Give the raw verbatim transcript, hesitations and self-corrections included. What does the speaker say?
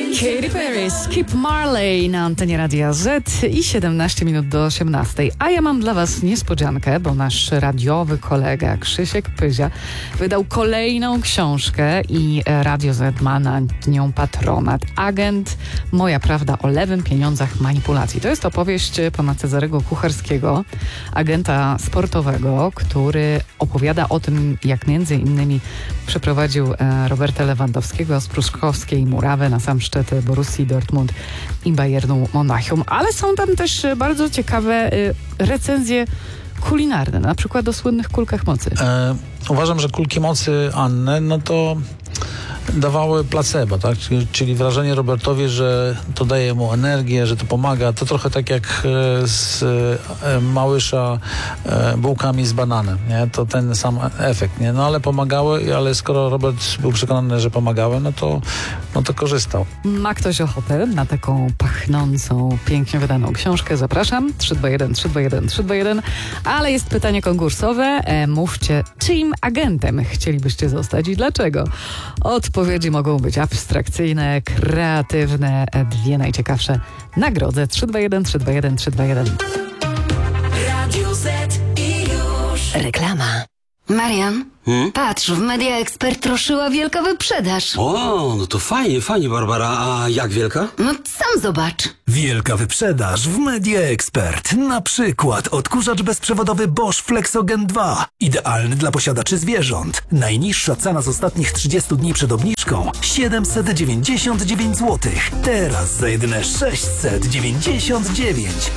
Katy Perry, Skip Marley na antenie Radia Z i siedemnaście minut do osiemnastej. A ja mam dla was niespodziankę, bo nasz radiowy kolega Krzysiek Pyzia wydał kolejną książkę i Radio Z ma na nią patronat. Agent, moja prawda o lewym pieniądzach manipulacji. To jest opowieść pana Cezarego Kucharskiego, agenta sportowego, który opowiada o tym, jak między innymi przeprowadził Roberta Lewandowskiego z Pruszkowskiej Murawy na sam szczyt Borussii Dortmund i Bayernu Monachium. Ale są tam też bardzo ciekawe y, recenzje kulinarne, na przykład o słynnych kulkach mocy. E, uważam, że kulki mocy Anny, no to dawały placebo, tak? Czyli, czyli wrażenie Robertowi, że to daje mu energię, że to pomaga. To trochę tak jak z e, Małysza e, bułkami z bananem, nie? To ten sam efekt, nie? No ale pomagały, ale skoro Robert był przekonany, że pomagały, no to, no to korzystał. Ma ktoś ochotę na taką pachnącą, pięknie wydaną książkę? Zapraszam. trzy dwa jeden, trzy dwa jeden, trzy dwa jeden. Ale jest pytanie konkursowe. E, mówcie, czyim agentem chcielibyście zostać i dlaczego? Odpowiedzi mogą być abstrakcyjne, kreatywne, dwie najciekawsze na drodze. trzy dwa jeden, trzy dwa jeden, trzy dwa jeden. Radio Z i już. Reklama. Marian, Hmm? patrz, w Media Expert ruszyła wielka wyprzedaż. O, no to fajnie, fajnie, Barbara. A jak wielka? No sam zobacz. Wielka wyprzedaż w Media Expert. Na przykład odkurzacz bezprzewodowy Bosch Flexogen dwa. Idealny dla posiadaczy zwierząt. Najniższa cena z ostatnich trzydziestu dni przed obniżką siedemset dziewięćdziesiąt dziewięć złotych. Teraz za jedyne sześćset dziewięćdziesiąt dziewięć.